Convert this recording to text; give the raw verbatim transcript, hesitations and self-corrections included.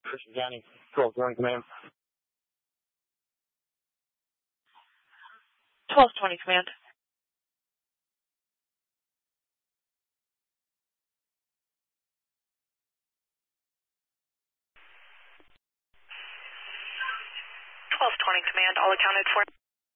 Christian County, twelve twenty command. twelve twenty command. twelve twenty command, all accounted for.